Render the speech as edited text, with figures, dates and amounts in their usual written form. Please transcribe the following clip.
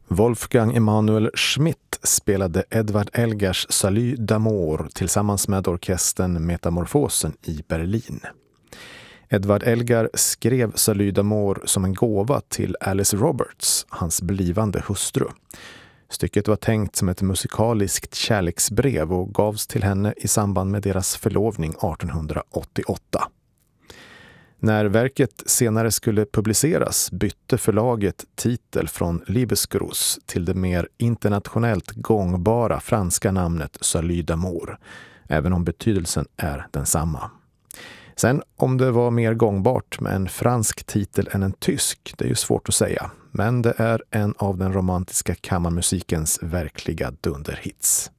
Wolfgang Emanuel Schmidt spelade Edvard Elgars Salut d'amour tillsammans med orkestern Metamorfosen i Berlin. Edvard Elgar skrev Salut d'amour som en gåva till Alice Roberts, hans blivande hustru. Stycket var tänkt som ett musikaliskt kärleksbrev och gavs till henne i samband med deras förlovning 1888. När verket senare skulle publiceras bytte förlaget titel från Liebesgruß till det mer internationellt gångbara franska namnet Salut d'amour, även om betydelsen är densamma. Sen om det var mer gångbart med en fransk titel än en tysk, det är ju svårt att säga. Men det är en av den romantiska kammarmusikens verkliga dunderhits.